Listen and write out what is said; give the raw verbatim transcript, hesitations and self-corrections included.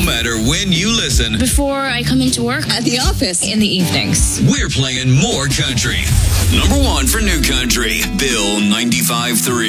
matter when you listen, Before I come into work, At the office. in the evenings. we're playing more country. Number one for New Country, Bill ninety-five three.